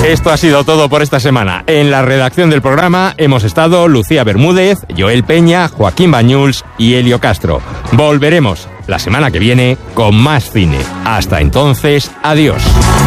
Esto ha sido todo por esta semana. En la redacción del programa hemos estado Lucía Bermúdez, Joel Peña, Joaquín Bañuls y Elio Castro. Volveremos la semana que viene con más cine. Hasta entonces, adiós.